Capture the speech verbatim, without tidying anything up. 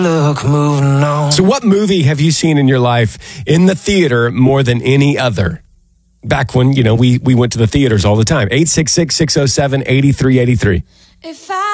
Look, moving on. So what movie have you seen in your life in the theater more than any other? Back when, you know, we, we went to the theaters all the time. eight six six, six oh seven, eight three eight three. If I